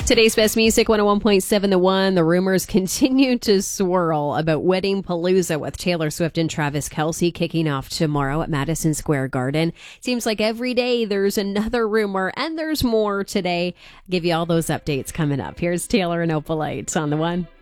Today's best music, 101.7 The One. The rumors continue to swirl about Wedding Palooza with Taylor Swift and Travis Kelce kicking off tomorrow at Madison Square Garden. Seems like every day there's another rumor, and there's more today. I'll give you all those updates coming up. Here's Taylor and Opalite on The One.